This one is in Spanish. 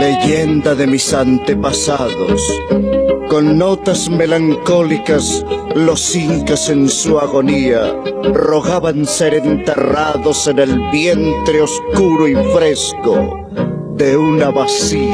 Leyenda de mis antepasados. Con notas melancólicas, los incas en su agonía rogaban ser enterrados en el vientre oscuro y fresco de una vasija.